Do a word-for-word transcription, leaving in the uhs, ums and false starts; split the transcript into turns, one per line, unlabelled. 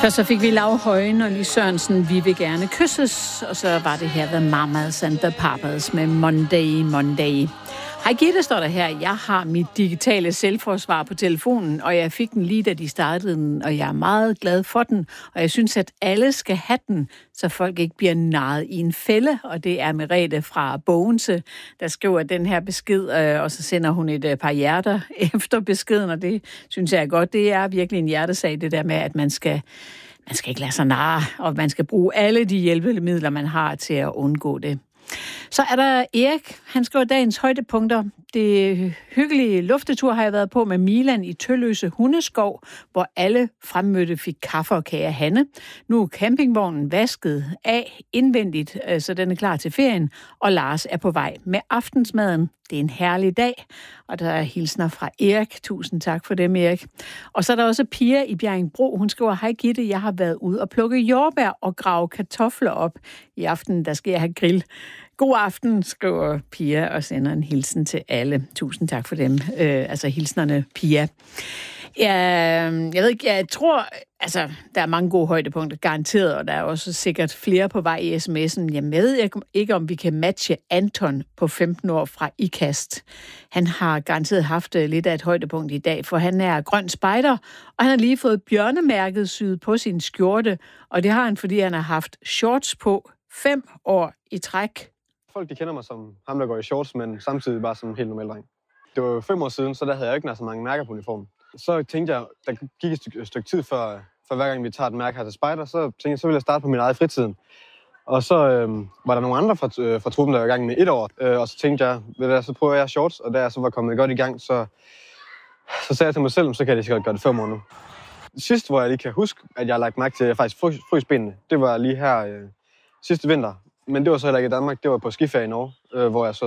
Først så fik vi Lav Højen og Lis Sørensen, Vi vil gerne kysses, og så var det her The Mamas and the Papas med Monday, Monday. Hej Gitte, står der her. Jeg har mit digitale selvforsvar på telefonen, og jeg fik den lige da de startede den, og jeg er meget glad for den, og jeg synes, at alle skal have den, så folk ikke bliver narret i en fælde, og det er Merete fra Bogense, der skriver den her besked, og så sender hun et par hjerter efter beskeden, og det synes jeg er godt. Det er virkelig en hjertesag, det der med, at man skal Man skal ikke lade sig narre, og man skal bruge alle de hjælpemidler, man har til at undgå det. Så er der Erik. Han skriver dagens højdepunkter. Det hyggelige luftetur har jeg været på med Milan i Tølløse Hundeskov, hvor alle fremmødte fik kaffe og kage af Hanne. Nu er campingvognen vasket af indvendigt, så den er klar til ferien, og Lars er på vej med aftensmaden. Det er en herlig dag, og der er hilsner fra Erik. Tusind tak for dem, Erik. Og så er der også Pia i Bjerringbro. Hun skriver, hej Gitte, jeg har været ude og plukke jordbær og grave kartofler op. I aften, der skal jeg have grill. God aften, skriver Pia og sender en hilsen til alle. Tusind tak for dem. Øh, altså hilsnerne, Pia. Ja, jeg ved ikke, jeg tror, altså, der er mange gode højdepunkter, garanteret, og der er også sikkert flere på vej i sms'en. Jeg ved ikke, om vi kan matche Anton på femten år fra IKAST. Han har garanteret haft lidt af et højdepunkt i dag, for han er grøn spejder, og han har lige fået bjørnemærket syet på sin skjorte, og det har han, fordi han har haft shorts på fem år i træk.
Folk de kender mig som ham, der går i shorts, men samtidig bare som en helt normal dreng. Det var jo fem år siden, så der havde jeg ikke nær så mange mærker på uniformen. Så tænkte jeg, der gik et stykke, et stykke tid før, for hver gang vi tager et mærke her til spejder, så tænkte jeg, så ville jeg starte på min eget fritiden. Og så øh, var der nogle andre fra, øh, fra truppen, der var i gang med et år, øh, og så tænkte jeg, ved du, så prøver jeg shorts, og da jeg så var kommet godt i gang, så, så sagde jeg til mig selv, så kan jeg lige gøre det fem år nu. Sidst, hvor jeg lige kan huske, at jeg har lagt mærke til, at jeg faktisk frøs, frøs benene, det var lige her øh, sidste vinter. Men det var så heller ikke i Danmark, det var på skiferie i Norge, øh, hvor jeg så